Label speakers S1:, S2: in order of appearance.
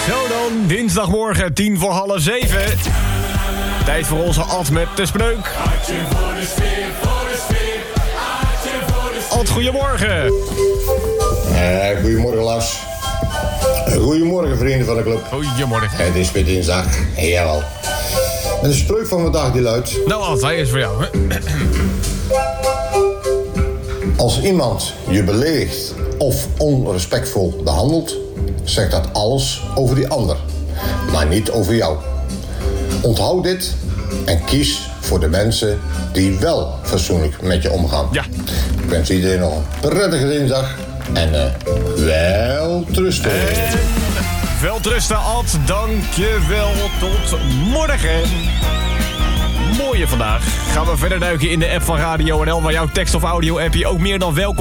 S1: Zo dan, dinsdagmorgen 6:50. Tijd voor onze Ad met de Spreuk. Ad, goedemorgen.
S2: Goedemorgen, Lars. Goedemorgen, vrienden van de club.
S1: Goedemorgen.
S2: Het is weer dinsdag. Jawel. En de spreuk van vandaag die luidt...
S1: Nou Ad, hij is voor jou. Hè?
S2: Als iemand je beledigt of onrespectvol behandelt, zegt dat alles over die ander, maar niet over jou. Onthoud dit en kies voor de mensen die wel fatsoenlijk met je omgaan.
S1: Ja.
S2: Ik wens iedereen nog een prettige dinsdag en wel trusten.
S1: Welterusten, Ad. Dankjewel. Tot morgen. Mooie vandaag. Gaan we verder duiken in de app van Radio NL, waar jouw tekst- of audio-app je ook meer dan welkom